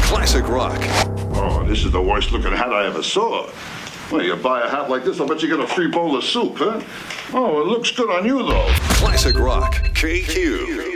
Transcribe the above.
Classic rock. Oh, this is the worst looking hat I ever saw. Well, you buy a hat like this, I'll bet you get a free bowl of soup, huh? Oh, it looks good on you, though. Classic rock. KQ.